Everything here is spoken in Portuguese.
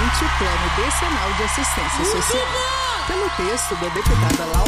o Plano Decenal de Assistência Social. Pelo texto da deputada Laura